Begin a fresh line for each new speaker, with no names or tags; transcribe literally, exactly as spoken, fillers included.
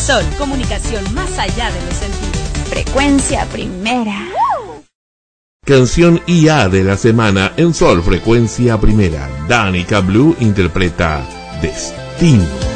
Sol, comunicación más allá de los sentidos.
Frecuencia Primera.
Canción I A de la semana en Sol Frecuencia Primera. Danica Blue interpreta Destino.